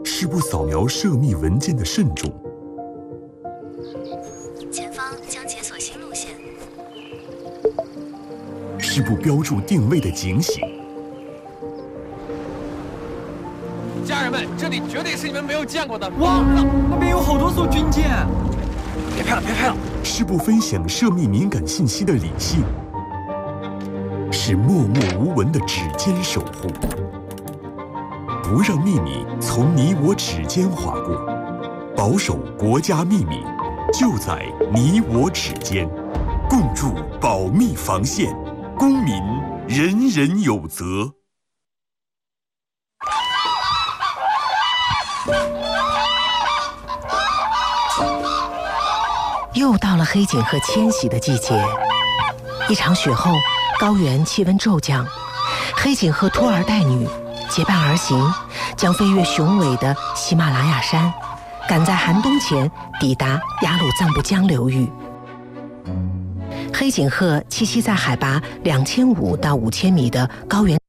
是部扫描涉密文件的慎重。 前方将解锁新路线。 是部标注定位的警醒。 家人们，这里绝对是你们没有见过的。 哇，那边有好多艘军舰！ 别拍了，别拍了！ 是部分享涉密敏感信息的理性。是默默无闻的指尖守护，不让秘密从你我指尖划过，保守国家秘密就在你我指尖，共筑保密防线，公民人人有责。 又到了黑颈鹤迁徙的季节，一场雪后，高原气温骤降，黑颈鹤拖儿带女结伴而行，将飞越雄伟的喜马拉雅山，赶在寒冬前抵达雅鲁藏布江流域。黑颈鹤栖息在海拔2500到5000米的高原。